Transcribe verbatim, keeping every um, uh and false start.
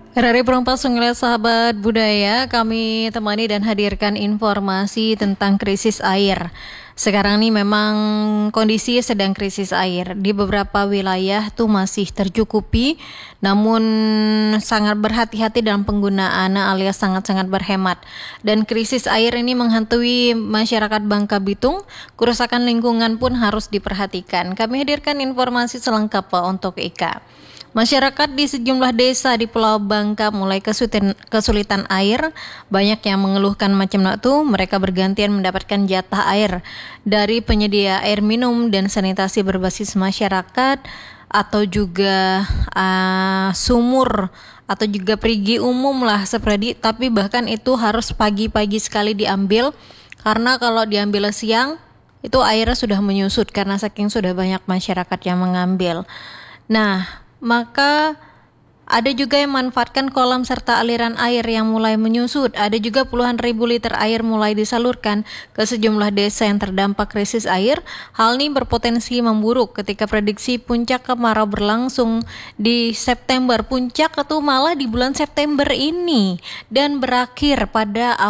Dari Perompak Sungai Sahabat Budaya, kami temani dan hadirkan informasi tentang krisis air. Sekarang ini memang kondisi sedang krisis air. Di beberapa wilayah tuh masih tercukupi, namun sangat berhati-hati dalam penggunaan alias sangat-sangat berhemat. Dan krisis air ini menghantui masyarakat Bangka Belitung, kerusakan lingkungan pun harus diperhatikan. Kami hadirkan informasi selengkapnya untuk Ika. Masyarakat di sejumlah desa di Pulau Bangka mulai kesulitan, kesulitan air. Banyak yang mengeluhkan macam itu. Mereka bergantian mendapatkan jatah air dari penyedia air minum dan sanitasi berbasis masyarakat, atau juga uh, sumur atau juga perigi umum lah seperti. Tapi bahkan itu harus pagi-pagi sekali diambil, karena kalau diambil siang itu airnya sudah menyusut karena saking sudah banyak masyarakat yang mengambil. Nah, maka ada juga yang memanfaatkan kolam serta aliran air yang mulai menyusut. Ada juga puluhan ribu liter air mulai disalurkan ke sejumlah desa yang terdampak krisis air. Hal ini berpotensi memburuk ketika prediksi puncak kemarau berlangsung di September. Puncak itu malah di bulan September ini dan berakhir pada